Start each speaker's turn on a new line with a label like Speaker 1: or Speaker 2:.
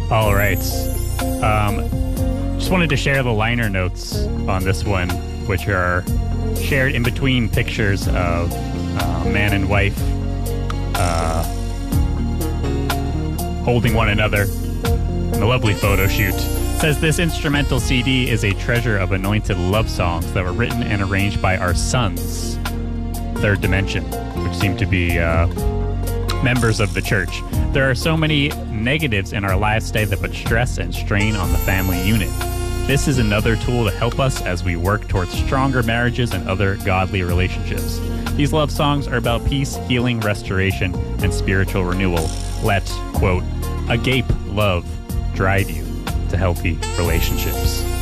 Speaker 1: All right. Just wanted to share the liner notes on this one, which are shared in between pictures of man and wife holding one another in a lovely photo shoot. It says this instrumental CD is a treasure of anointed love songs that were written and arranged by our sons, Third Dimension, which seem to be members of the church. There are so many negatives in our lives today that put stress and strain on the family unit. This is another tool to help us as we work towards stronger marriages and other godly relationships. These love songs are about peace, healing, restoration, and spiritual renewal. Let, quote, agape love drive you to healthy relationships.